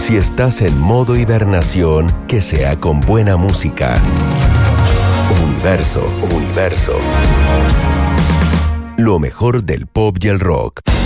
Si estás en modo hibernación, que sea con buena música. Universo. Lo mejor del pop y el rock.